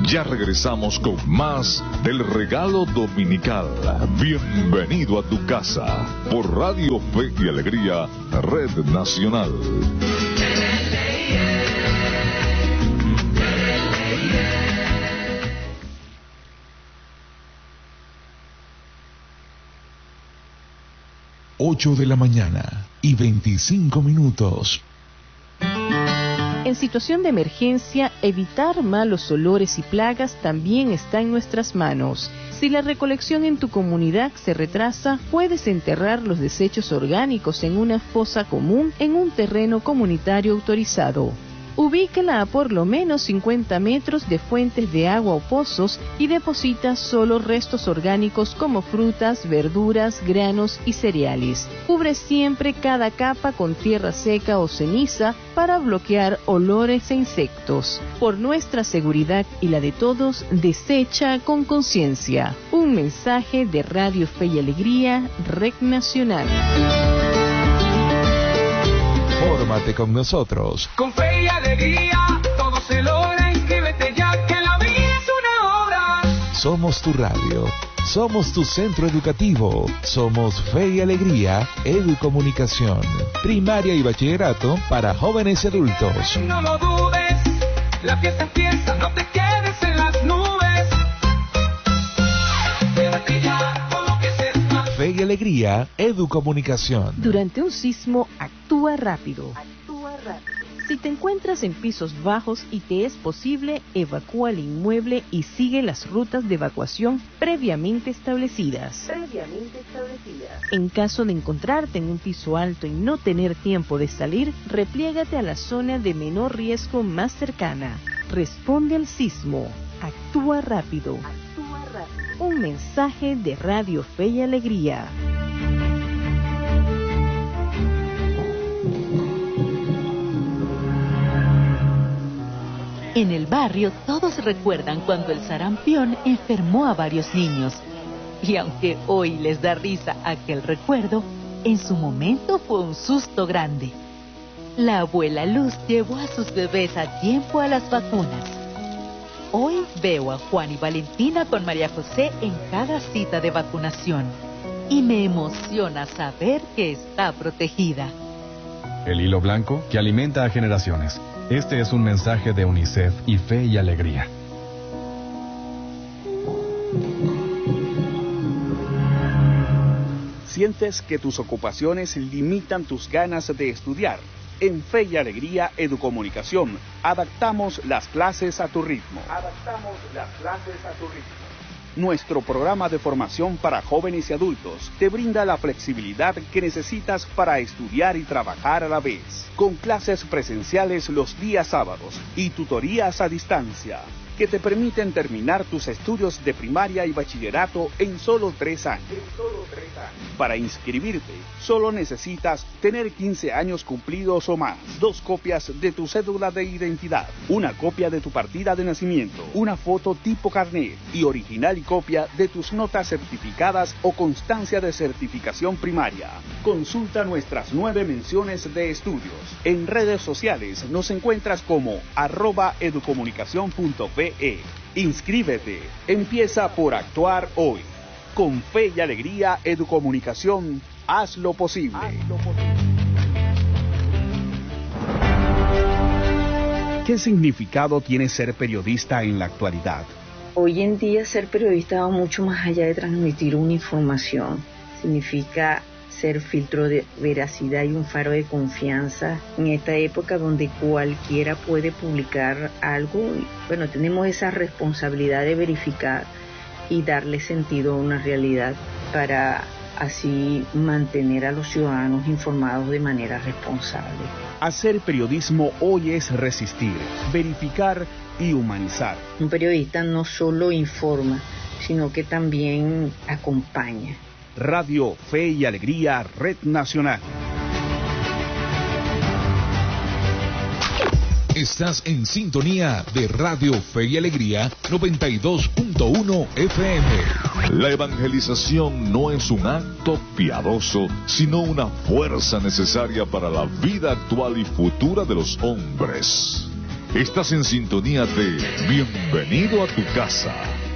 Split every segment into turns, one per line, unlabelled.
Ya regresamos con más del regalo dominical. Bienvenido a tu casa por Radio Fe y Alegría, Red Nacional. 8 de la mañana y 25 minutos.
En situación de emergencia, evitar malos olores y plagas también está en nuestras manos. Si la recolección en tu comunidad se retrasa, puedes enterrar los desechos orgánicos en una fosa común en un terreno comunitario autorizado. Ubíquela a por lo menos 50 metros de fuentes de agua o pozos y deposita solo restos orgánicos como frutas, verduras, granos y cereales. Cubre siempre cada capa con tierra seca o ceniza para bloquear olores e insectos. Por nuestra seguridad y la de todos, desecha con conciencia. Un mensaje de Radio Fe y Alegría, Red Nacional.
Fórmate con nosotros.
Con Fe y Alegría, todo se logra. Inscríbete ya, que la vida es una obra.
Somos tu radio. Somos tu centro educativo. Somos Fe y Alegría, Educomunicación. Primaria y bachillerato para jóvenes y adultos.
No lo dudes, la fiesta empieza, no te quedes en las nubes. Quédate ya con lo que sepas.
Fe y Alegría, Educomunicación.
Durante un sismo, actúa rápido. Si te encuentras en pisos bajos y te es posible, evacúa el inmueble y sigue las rutas de evacuación previamente establecidas. En caso de encontrarte en un piso alto y no tener tiempo de salir, repliégate a la zona de menor riesgo más cercana. Responde al sismo. Actúa rápido. Un mensaje de Radio Fe y Alegría.
En el barrio todos recuerdan cuando el sarampión enfermó a varios niños. Y aunque hoy les da risa aquel recuerdo, en su momento fue un susto grande. La abuela Luz llevó a sus bebés a tiempo a las vacunas. Hoy veo a Juan y Valentina con María José en cada cita de vacunación. Y me emociona saber que está protegida.
El hilo blanco que alimenta a generaciones. Este es un mensaje de UNICEF y Fe y Alegría.
¿Sientes que tus ocupaciones limitan tus ganas de estudiar? En Fe y Alegría Educomunicación, adaptamos las clases a tu ritmo. Nuestro programa de formación para jóvenes y adultos te brinda la flexibilidad que necesitas para estudiar y trabajar a la vez, con clases presenciales los días sábados y tutorías a distancia, que te permiten terminar tus estudios de primaria y bachillerato en solo 3 años. Para inscribirte, solo necesitas tener 15 años cumplidos o más, 2 copias de tu cédula de identidad, una copia de tu partida de nacimiento, una foto tipo carnet y original y copia de tus notas certificadas o constancia de certificación primaria. Consulta nuestras 9 menciones de estudios. En redes sociales nos encuentras como @educomunicacion.fe. Inscríbete. Empieza por actuar hoy. Con Fe y Alegría Educomunicación, haz lo posible. ¿Qué significado tiene ser periodista en la actualidad?
Hoy en día ser periodista va mucho más allá de transmitir una información. Significa ser filtro de veracidad y un faro de confianza en esta época donde cualquiera puede publicar algo. Bueno, tenemos esa responsabilidad de verificar y darle sentido a una realidad para así mantener a los ciudadanos informados de manera responsable.
Hacer periodismo hoy es resistir, verificar y humanizar.
Un periodista no solo informa, sino que también acompaña.
Radio Fe y Alegría, Red Nacional.
Estás en sintonía de Radio Fe y Alegría 92.1 FM. La evangelización no es un acto piadoso, sino una fuerza necesaria para la vida actual y futura de los hombres. Estás en sintonía de Bienvenido a tu casa.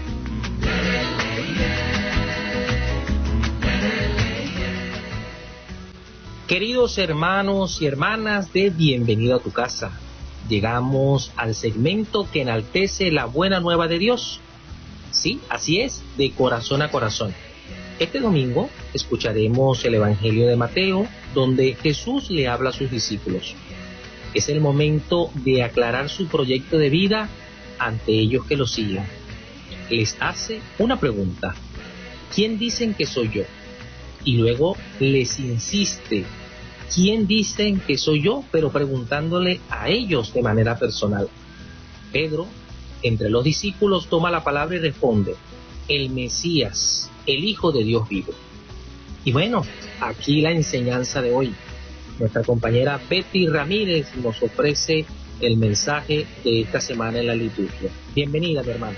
Queridos hermanos y hermanas de Bienvenido a tu casa, llegamos al segmento que enaltece la buena nueva de Dios. Sí, así es, de corazón a corazón. Este domingo escucharemos el Evangelio de Mateo, donde Jesús le habla a sus discípulos. Es el momento de aclarar su proyecto de vida ante ellos que lo siguen. Les hace una pregunta: ¿quién dicen que soy yo? Y luego les insiste: ¿quién dicen que soy yo? Pero preguntándole a ellos de manera personal. Pedro, entre los discípulos, toma la palabra y responde: el Mesías, el Hijo de Dios vivo. Y bueno, aquí la enseñanza de hoy. Nuestra compañera Betty Ramírez nos ofrece el mensaje de esta semana en la liturgia. Bienvenida, mi hermana.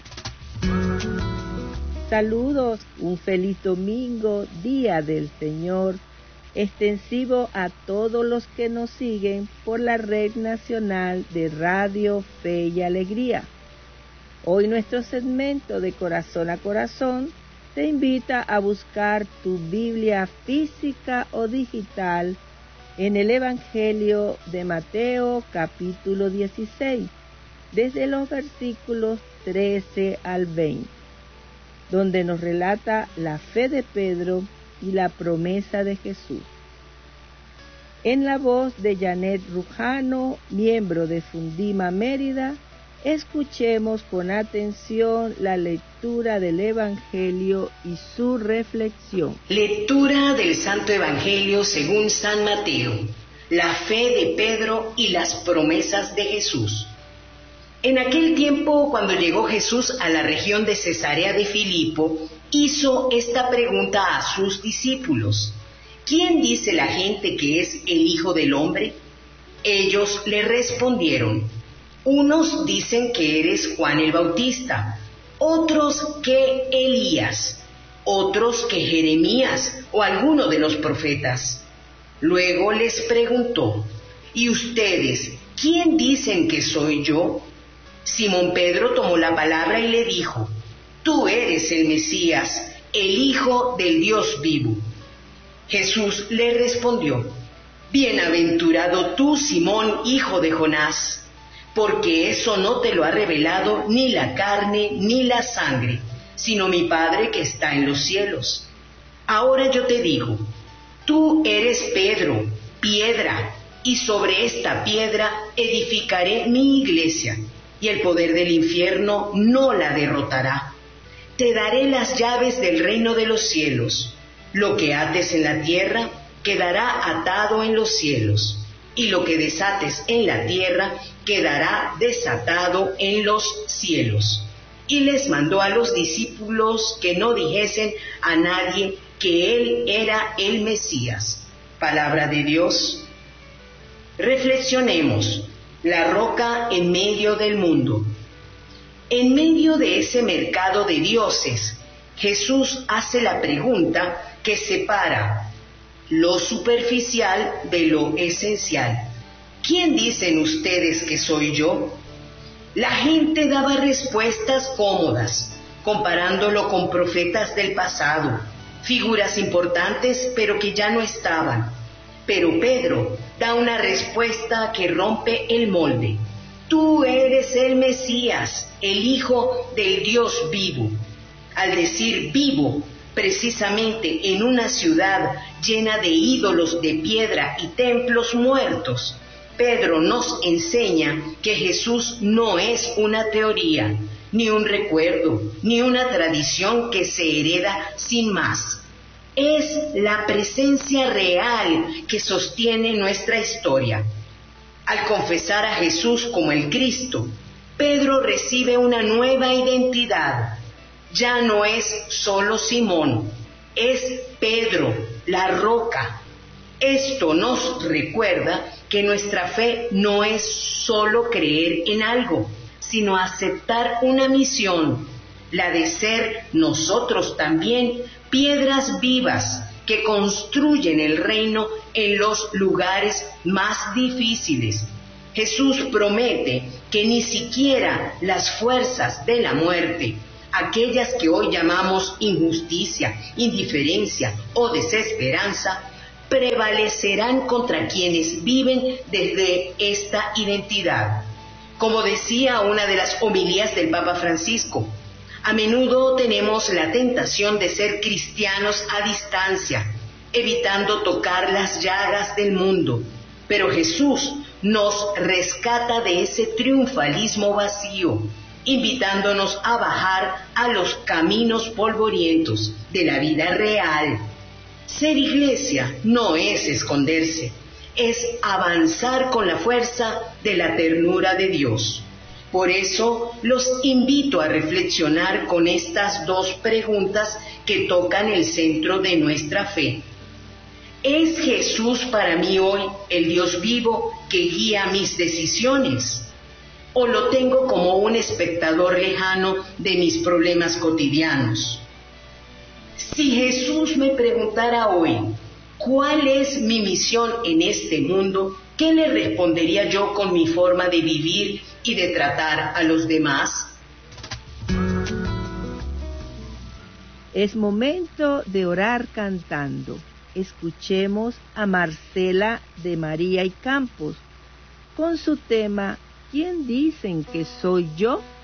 Saludos, un feliz domingo, Día del Señor, extensivo a todos los que nos siguen por la red nacional de Radio Fe y Alegría. Hoy nuestro segmento de Corazón a Corazón te invita a buscar tu Biblia física o digital en el Evangelio de Mateo, capítulo 16, desde los versículos 13 al 20, donde nos relata la fe de Pedro y la promesa de Jesús. En la voz de Janet Rujano, miembro de Fundima Mérida, escuchemos con atención la lectura del Evangelio y su reflexión.
Lectura del Santo Evangelio según San Mateo. La fe de Pedro y las promesas de Jesús. En aquel tiempo, cuando llegó Jesús a la región de Cesarea de Filipo, hizo esta pregunta a sus discípulos: ¿quién dice la gente que es el Hijo del Hombre? Ellos le respondieron: unos dicen que eres Juan el Bautista, otros que Elías, otros que Jeremías o alguno de los profetas. Luego les preguntó: ¿y ustedes quién dicen que soy yo? Simón Pedro tomó la palabra y le dijo: tú eres el Mesías, el Hijo del Dios vivo. Jesús le respondió: bienaventurado tú, Simón, hijo de Jonás, porque eso no te lo ha revelado ni la carne ni la sangre, sino mi Padre que está en los cielos. Ahora yo te digo: tú eres Pedro, piedra, y sobre esta piedra edificaré mi iglesia, y el poder del infierno no la derrotará. Te daré las llaves del reino de los cielos. Lo que ates en la tierra quedará atado en los cielos, y lo que desates en la tierra quedará desatado en los cielos. Y les mandó a los discípulos que no dijesen a nadie que él era el Mesías. Palabra de Dios. Reflexionemos. La roca en medio del mundo. En medio de ese mercado de dioses, Jesús hace la pregunta que separa lo superficial de lo esencial. ¿Quién dicen ustedes que soy yo? La gente daba respuestas cómodas, comparándolo con profetas del pasado, figuras importantes pero que ya no estaban. Pero Pedro da una respuesta que rompe el molde. Tú eres el Mesías, el Hijo del Dios vivo. Al decir vivo, precisamente en una ciudad llena de ídolos de piedra y templos muertos, Pedro nos enseña que Jesús no es una teoría, ni un recuerdo, ni una tradición que se hereda sin más. Es la presencia real que sostiene nuestra historia. Al confesar a Jesús como el Cristo, Pedro recibe una nueva identidad. Ya no es solo Simón, es Pedro, la roca. Esto nos recuerda que nuestra fe no es solo creer en algo, sino aceptar una misión, la de ser nosotros también piedras vivas que construyen el reino en los lugares más difíciles. Jesús promete que ni siquiera las fuerzas de la muerte, aquellas que hoy llamamos injusticia, indiferencia o desesperanza, prevalecerán contra quienes viven desde esta identidad. Como decía una de las homilías del Papa Francisco, a menudo tenemos la tentación de ser cristianos a distancia, evitando tocar las llagas del mundo, pero Jesús nos rescata de ese triunfalismo vacío, invitándonos a bajar a los caminos polvorientos de la vida real. Ser iglesia no es esconderse, es avanzar con la fuerza de la ternura de Dios. Por eso los invito a reflexionar con estas dos preguntas que tocan el centro de nuestra fe. ¿Es Jesús para mí hoy el Dios vivo que guía mis decisiones? ¿O lo tengo como un espectador lejano de mis problemas cotidianos? Si Jesús me preguntara hoy, ¿cuál es mi misión en este mundo? ¿Qué le respondería yo con mi forma de vivir y de tratar a los demás?
Es momento de orar cantando. Escuchemos a Marcela de María y Campos con su tema ¿Quién dicen que soy yo?